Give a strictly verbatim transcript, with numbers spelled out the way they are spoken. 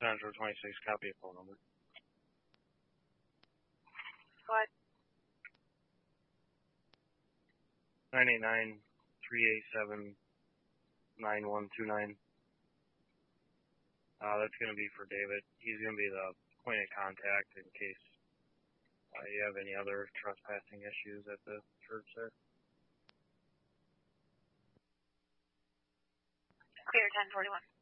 Central twenty-six, copy of phone number. What? nine eight nine, three eight seven, nine one two nine. Uh, that's going to be for David. He's going to be the point of contact in case uh, you have any other trespassing issues at the church there. Clear ten forty-one.